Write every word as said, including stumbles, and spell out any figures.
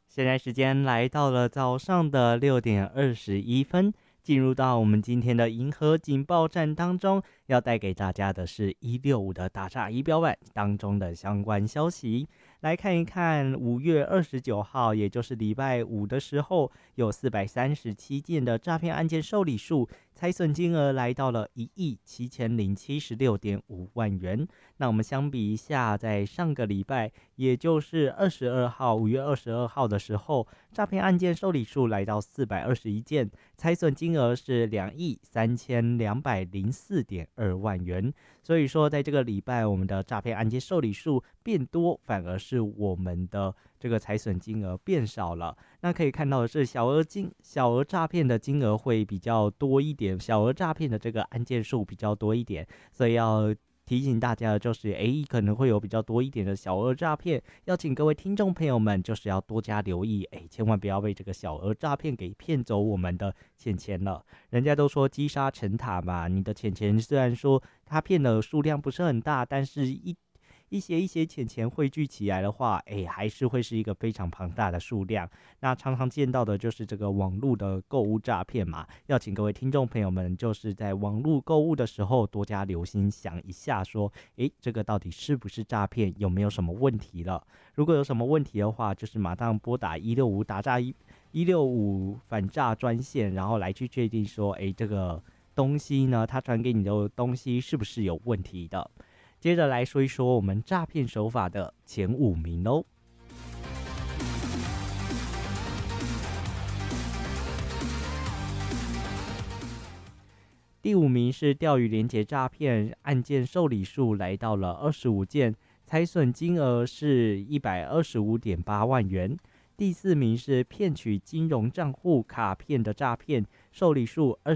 现在时间来到了早上的六点二十一分，进入到我们今天的银河警报站当中，要带给大家的是一六五的打诈仪表板当中的相关消息。来看一看五月二十九号，也就是礼拜五的时候，有四百三十七件的诈骗案件受理数，财损金额来到了一亿七千零七十六点五万元。那我们相比一下，在上个礼拜，也就是二十二号，五月二十二号的时候，诈骗案件受理数来到四百二十一件，财损金额是两亿三千两百零四点二万元。所以说，在这个礼拜，我们的诈骗案件受理数变多，反而是我们的这个财损金额变少了。那可以看到的是，小额金小额诈骗的金额会比较多一点，小额诈骗的这个案件数比较多一点，所以要提醒大家的就是，诶，可能会有比较多一点的小额诈骗，要请各位听众朋友们就是要多加留意，诶，千万不要被这个小额诈骗给骗走我们的钱钱了。人家都说积沙成塔嘛，你的钱钱虽然说他骗的数量不是很大，但是一一些一些钱钱汇聚起来的话，哎，还是会是一个非常庞大的数量。那常常见到的就是这个网络的购物诈骗嘛，要请各位听众朋友们，就是在网络购物的时候多加留心，想一下说，哎，这个到底是不是诈骗，有没有什么问题了？如果有什么问题的话，就是马上拨打一六五打诈一一六五反诈专线，然后来去确定说，哎，这个东西呢，他传给你的东西是不是有问题的？接着来说一说我们诈骗手法的前五名哦。第五名是钓鱼连结诈骗，案件受理数来到了二十五件，财损金额是一百二十五点八万元。第四名是骗取金融账户卡片的诈骗，受理数二